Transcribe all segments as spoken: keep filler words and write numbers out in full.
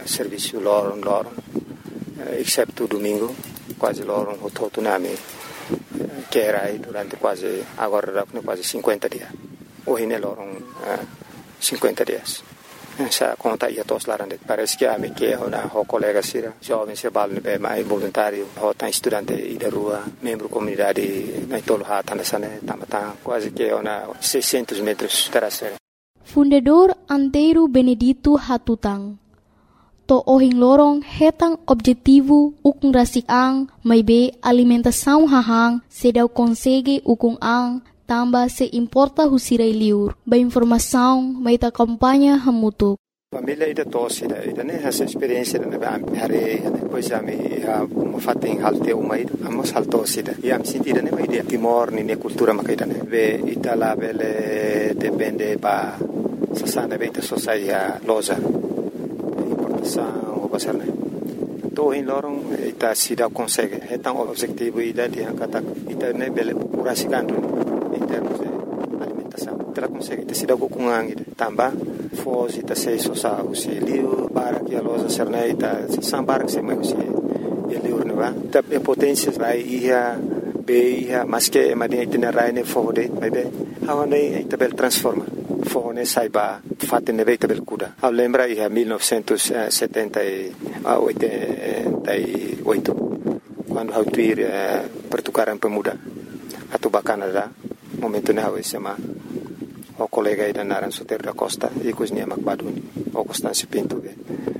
serviço lorong lorong, excepto domingo, quase lorong hototo nami que era aí durante quase agora quase cinquenta dias. Hoje ne lorong cinquenta dias. Essa conta ia todos lá dentro. Parece que a minha que é uma colega sira, jovem se vale bem mais voluntário, ou tá estudante aí da rua, membro comunidade, na tolo hata nessa né, tá quase que é uma seiscentos metros terceira. Fundador Antero Benedito Hatutang. To ohing lorong hetang objetivo ukung rasik ang may be alimentação hahang sedaw konsege ukung ang tamba se importa husiray liur. Ba informação may ta kampanya hamutuk. Família ida tosse ida ida né essa experiência da né hare depois a me a uma fatem halte uma ida amos haltosse ida e am sentida né uma ideia timor ni ne cultura makaida né ve itala bele depende ba sasana beta sociedade loja importação o basar né to in lorong ita sida consegue hetang objetivo ida dia kata ita né bele curasikandu em termos de alimentação ela consegue te sida kukungang ida tamba fozi ta sei sosa usi liu para que a loja sernei ta sambar que se mai usi e liu ne va ta potência vai ia be ia mas que madia itinerário ne fode mai be hawa nei ta bel transforma fone saiba fatte ne veta bel kuda a lembra ia millenovecentosetenta e oito quando hau tuir pertukaran pemuda atau Canada momento ne hau sema o colega ida naran Soter da Costa e cosnia Macbaduni o Constâncio Pinto be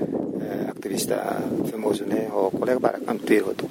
aktivista famoso ne o colega para am tuir hotu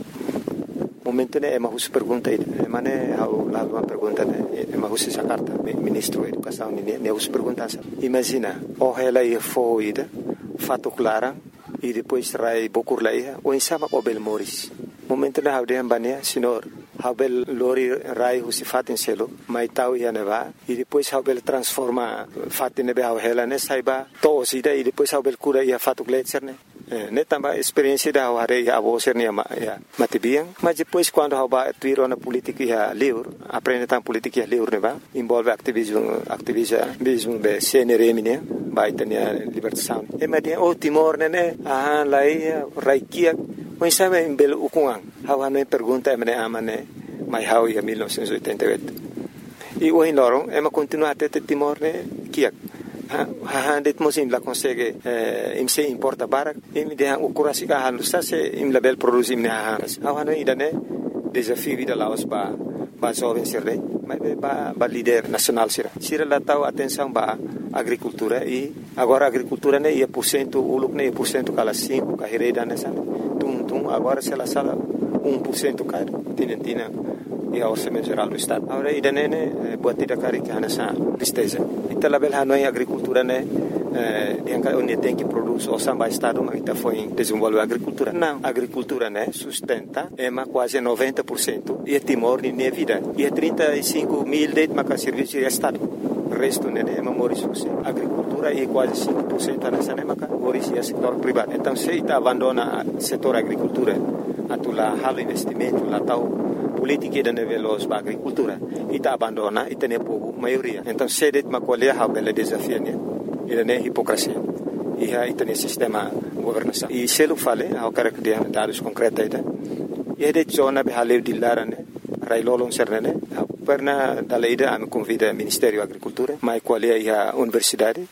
momento ne ema hus pergunta ida mane hau la uma pergunta ne ema hus essa carta ministro da educação ne ne hus pergunta imagina o ela ia foida fato clara e depois rai bokur laia o insama o bel moris momento ne hau de ambania senhor Habel lori rai husi fatin selo mai tau ia neva e depois habel transforma fatin nebe hau hela ne saiba to sida e depois habel cura ia fatu gletser ne ne tamba experiência da hare ia avoser ne ma ia matibiang mas depois quando haba tuiro na política ia livre aprende tam política ia livre neva envolve ativismo ativismo be C N R M ne vai ter libertação e madia o Timor ne ah lai raikia o insama em belo ukungang hawa no pergunta emne amane mai hau ia millenovecentosetenta e oito e o in lorong ema continua até Timor ne kiak ha ha det mosim la consegue im se importa barak im de o kurasi ka halu sa se im label produzim ne ha hawa no idane desafio vida laos ba ba jovem sirre mai ba ba líder nacional sira sira la tau atenção ba agricultura e agora agricultura ne ia por cento uluk ne por cento kala cinco ka hereda ne sa agora se ela sala um por cento cai tinentina e a orçamento geral do estado agora ida nene botida cari que nessa tristeza então la bel hanoi agricultura ne eh anche onde tem que produz o samba estado mas ita foi desenvolver agricultura não agricultura né sustenta é ma quase noventa por cento e Timor nem vida e trinta e cinco mil de ma serviço de estado o resto né é memória agricultura e quase cinco por cento nessa né maca origem setor privado então se ita abandona setor agricultura atula hal investimento la tau politica da nevelos ba agricultura ita abandona ita ne povo maioria então se det ma qualia ha belle desafio né ida ne hipocrisia e ha ita ne sistema governação e se lo fale ha o cara que de dados concreta ida e det zona be haleu dillara né rai lolong sernene perna dalla ida am convida Ministério da Agricultura mai qualia ia universidade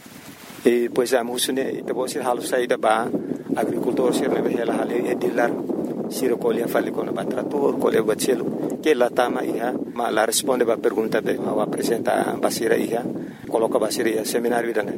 e pois am husune ita bosi halu saida ba agricultor serne be hela hale e dillar siro colia fale con batrator colia bacelo che la tama ia ma la risponde ba pergunta be wa presenta basira ia coloca basira ia seminário ida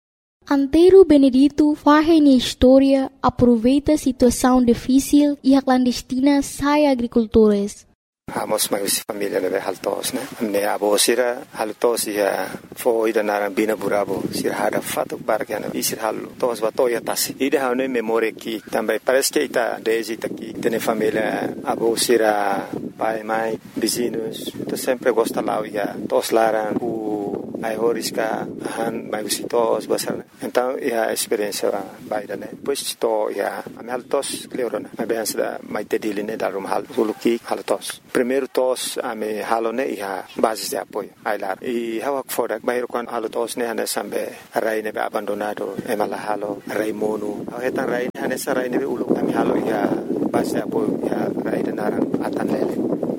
Antero Benedito faz na história aproveita a situação difícil e a clandestina sai agricultores. Amos mais família leve haltos né ne abo sira haltos ia foi da narambina burabo sira hada fato bargana isir haltos batoya tas ida hane memória que também parece que está desde aqui tem família abo sira pai mãe vizinhos então sempre gosta lá ia tos laran o ai horis ka han mai usitos basar. Então ia experiência baida né. Depois to ia a minha tos cleorona. A bem da mai tedili né dar um hal suluki halatos. Primeiro tos a me halone ia base de apoio. Ai lá. E hawak fora bairro quando halatos né hane sambe rai ne abandonado emala halo rai mono. Hetan rai hane sa rai ne ulu kami halo ia base de apoio ia rai de narang atan lele.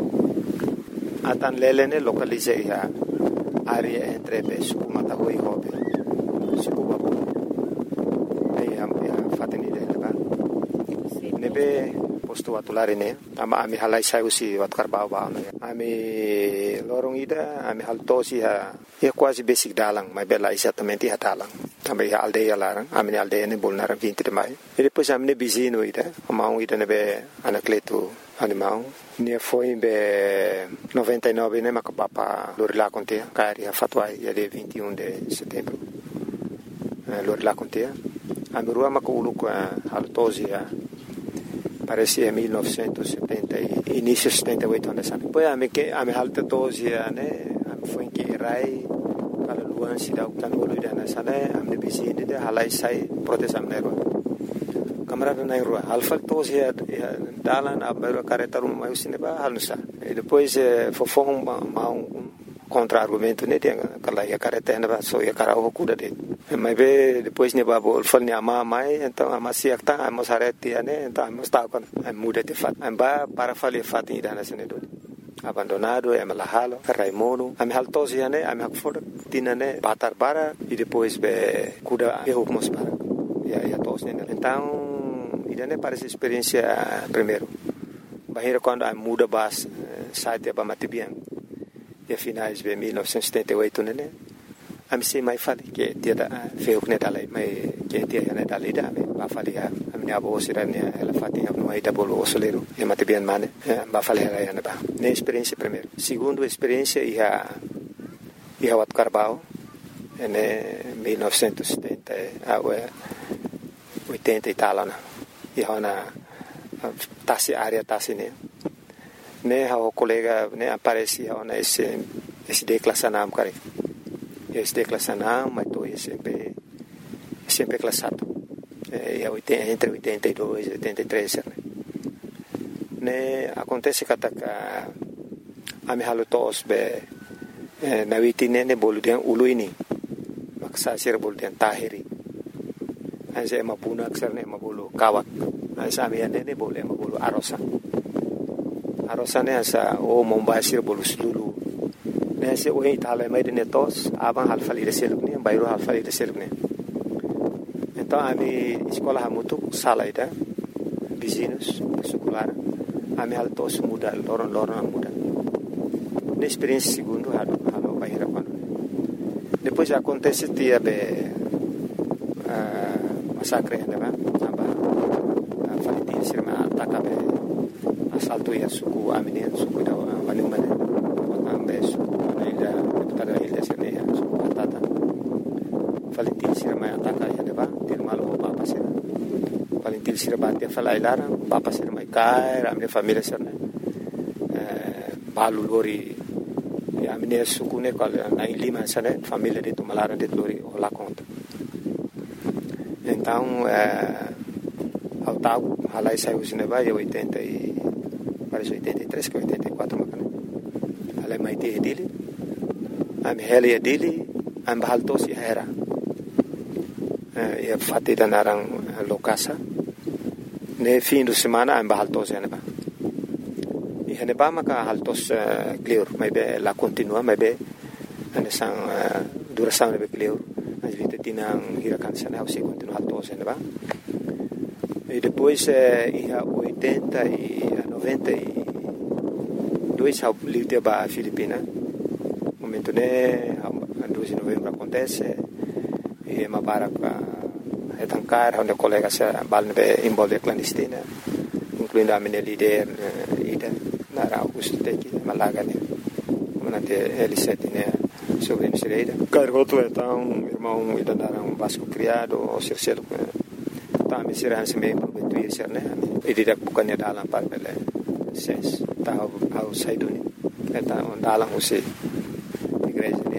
Atan lele ne localize ia área entre be suku mataho e hobe suku babu ai am ya fateni de ba nebe posto atulare ne ama ami halai sai usi wat karbau ba no ami lorong ida ami haltosi ha ya quase basic dalang mai bela exatamente ha dalang também ha aldeia larang ami aldeia ne bolnara vinte de mai e depois ami ne bizino ida amau ida nebe anacleto animal ne foi be noventa e nove né mas papa lor lá contea cari a fatwai ya de vinte e um de setembro lor lá contea a rua maculu com altosi parece mil novecentos e setenta início setenta e oito anos poi a me che a me altosi né foi que rai para luan se dá o tanolo da nasane a me bizine de halai sai protesam nero camarada na rua alfa tosi ya dalan a bairro careta rum mai usine ba halnusa e depois fofon ma um contra-argumento né tem aquela ia careta né ba so ia cara o cuda de mas be depois ne ba bol fal ne ama mai então ama siak ta ama sareti né então ama sta con muda de fat amba para fali fat ida na sene do abandonado é malahalo raimono am haltosi né am hakfor tinane batar para e depois be cuda erro mos para ya ya tos né então ida ne parece experiência primeiro bahira quando a muda bas site ba matibian e finais de mil novecentos e setenta e oito né a me sei mai fali que dia da feu né dalai mai que dia né dalai da ba fali a minha avó sira né ela fatinha no aí da bolo osoleiro e matibian mane ba fali ela né ba ne experiência primeiro segundo experiência ia ia wat carbao né mil novecentos e setenta a oitenta e tal né e hona tasi área tasi né né o colega né aparece hona esse esse declassanam cara esse declassanam mas tô sempre sempre classado é oitenta entre oitenta e dois e oitenta e três né né acontece que a a me halo tos be na vitine ne boludian uluini maksa sir boludian tahiri anse mapuna aksar ne mabulu kawak ansa me ne bolu mabulu arosa arosa ne asa o mombasir bolu sulu ne se o itala mai ne tos aban hal fali de selune bairo hal fali de selune então a mi escola hamutu sala ida vizinhos secular a mi hal tos muda loron loron muda ne experiência segundo halo halo baira quando depois acontece dia be massacre né ba aba falitin sirma atakabe assalto ia suku amine suku da wani mane ambe suku ida tada ida sene suku atata falitin sirma ataka ia ne ba tirmalo papa sira falitin sirma te fala ilara papa sirma kai amne família sirne balu lori ya amine suku ne kal na lima sane família de tumalara de lori la conta então ao tal halai saiu cinema e oitenta e parece oitenta e três que oitenta e quatro macana halai mai te dele am hele dele am haltos e era e fatti da narang lokasa ne fim de semana am haltos e neba e neba maka haltos clear mai be la continua mai be ane sang duração ne be clear as vinte tinang hirakan sana se continua haltos e neba e depois ia oitenta e noventa e dois ao livre ba Filipina momento né dois de novembro acontece e uma barca é tancar onde colega se balne envolve clandestina incluindo a minha líder ida na Augusto Teki Malaga né manante L sete né sobre Misereira cargoto então irmão ida na um vasco criado o cercelo tá me será se bem prometo ir ser né e direto bukannya dalam par bele ses tá ao saiduni então dalam você igreja né ao que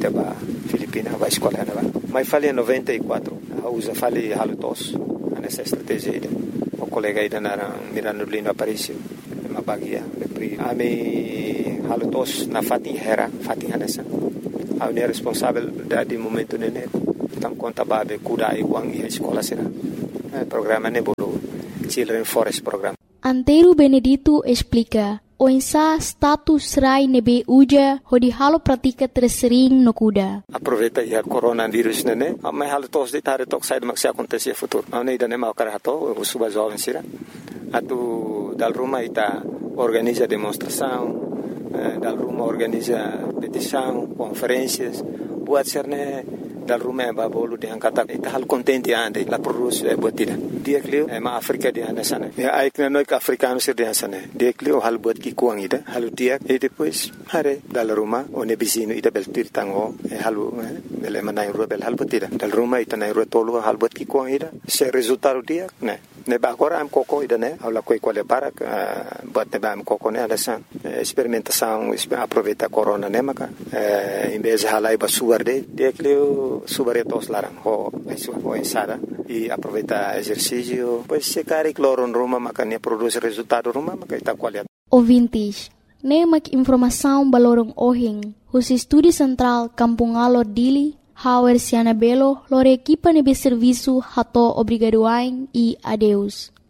ita ba Filipina ba escola na ba. Mas fali em noventa e quatro. A usa fali halutos. Nessa estratégia ida. O colega ida na Miranda Lino Aparicio. Ma bagia. Ami halutos na fatin hera fatin hanessa. A unia responsável de momento nene. Tam conta babe kuda iguang i escola sira. Programa ne bolo Children Forest Program. Antero Benedito explica o ensa status rai nebe uja hodi halo pratika tersering no kuda. Aproveita ya coronavírus nene, mas halo tos de tare tok sai de acontecer futuro. Não nem dane mau karato, o suba jovem sira. Atu dal Roma ita organiza demonstração, dal Roma organiza petição, conferências, buat serne dal Roma ba bolu de angkata ita hal contente ande la produz e botida dia clio e ma Africa de anasana ya ai que noi africano sir de anasana dia clio hal bot ki kuang ida halu dia e depois hare dal Roma o ne bisino ida bel tir tango e halu bel manai ro bel hal botida dal Roma ita nai ro tolo hal bot ki kuang ida se resultado dia ne ne ba agora am coco ida ne aula coi quale para bot ne ba am coco ne alasan experimentação aproveita corona ne maka em vez de halai ba suarde dia clio subaretos larang ho ho ensada e aproveita exercício pois se cari cloro Roma makanya produz resultado Roma maka ita qualidade. Ouvintes, nemak informação balorong ohing, os estúdio central Kampung Alor Dili, Hauer Siana Belo, lor equipa nebe serviço hato obrigadoain e adeus.